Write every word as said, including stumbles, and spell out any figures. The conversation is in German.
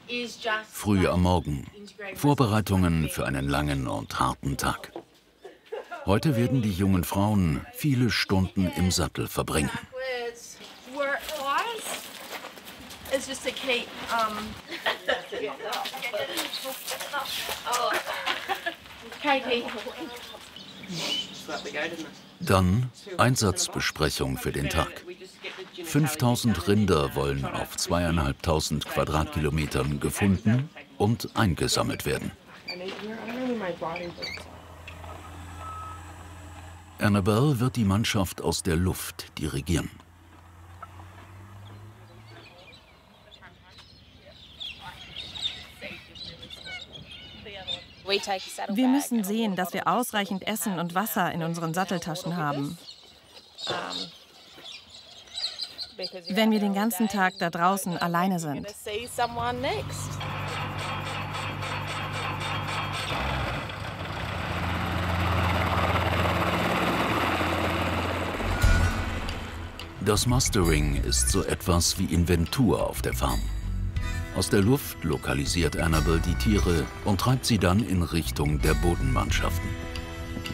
Früh am Morgen. Vorbereitungen für einen langen und harten Tag. Heute werden die jungen Frauen viele Stunden im Sattel verbringen. Dann Einsatzbesprechung für den Tag. fünftausend Rinder wollen auf zweieinhalbtausend Quadratkilometern gefunden und eingesammelt werden. Annabelle wird die Mannschaft aus der Luft dirigieren. Wir müssen sehen, dass wir ausreichend Essen und Wasser in unseren Satteltaschen haben. Wenn wir den ganzen Tag da draußen alleine sind. Das Mustering ist so etwas wie Inventur auf der Farm. Aus der Luft lokalisiert Annabelle die Tiere und treibt sie dann in Richtung der Bodenmannschaften.